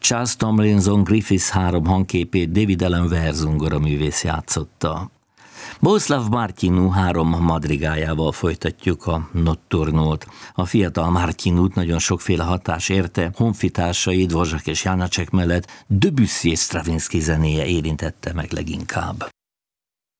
Charles Tomlinson Griffiths 3 hangképét David Allen Ware zongoraművész játszotta. Bohuslav Martinu 3 madrigájával folytatjuk a Notturnót. A fiatal Martinut nagyon sokféle hatás érte, honfitársai Dvořák és Janáček mellett Debussy és Stravinsky zenéje érintette meg leginkább.